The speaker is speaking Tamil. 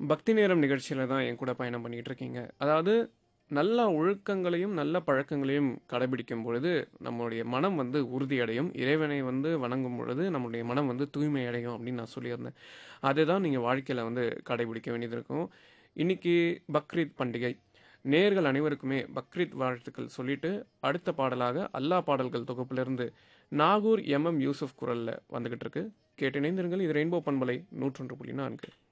பக்தி நேரம் நிகழ்ச்சியில தான் என் கூட பயணம் பண்ணிட்டு இருக்கீங்க. அதாவது நல்ல ஒழுக்கங்களையும், நல்ல பழக்கங்களையும் கடைபிடிக்கும் பொழுது, நம்மளுடைய மனம் வந்து உறுதியடையும். இறைவனை வந்து வணங்கும் பொழுது, நம்முடைய மனம் வந்து தூய்மை அடையும் அப்படின்னு நான் சொல்லியிருந்தேன். அதுதான் நீங்க வாழ்க்கையில வந்து கடைபிடிக்க வேண்டியது இருக்கும். இன்னைக்கு பக்ரீத் பண்டிகை. நேயர்கள் அனைவருக்குமே பக்ரீத் வாழ்த்துக்கள் சொல்லிட்டு, அடுத்த பாடலாக அல்லாஹ் பாடல்கள் தொகுப்பிலிருந்து நாகூர் எம்.எம். யூசுப் குரல்ல வந்துகிட்டு இருக்கு. கேட்டு இணைந்திருங்கள். இது ரெயின்போ பண்பலை 101.4.